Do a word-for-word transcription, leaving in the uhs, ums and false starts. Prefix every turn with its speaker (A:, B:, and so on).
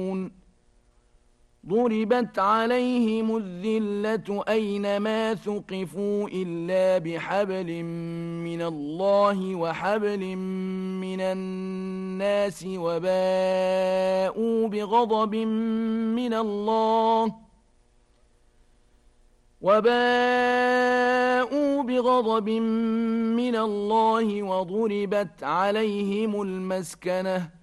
A: ضربت عليهم الذلة أينما ثقفوا إلا بحبل من الله وحبل من الناس وباءوا بغضب من الله وباءوا بغضب من الله وضربت عليهم المسكنة